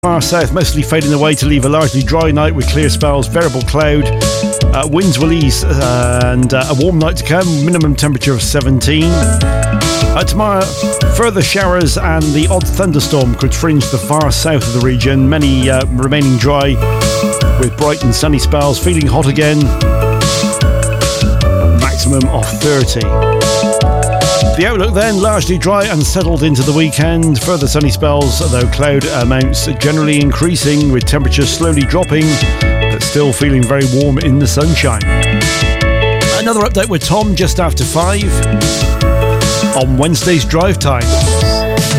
far south, mostly fading away to leave a largely dry night with clear spells, variable cloud. Winds will ease and a warm night to come, minimum temperature of 17. Tomorrow, further showers and the odd thunderstorm could fringe the far south of the region, many remaining dry with bright and sunny spells, feeling hot again, maximum of 30. The outlook then, largely dry and settled into the weekend. Further sunny spells, though cloud amounts generally increasing with temperatures slowly dropping, but still feeling very warm in the sunshine. Another update with Tom just after 5 on Wednesday's Drive Time.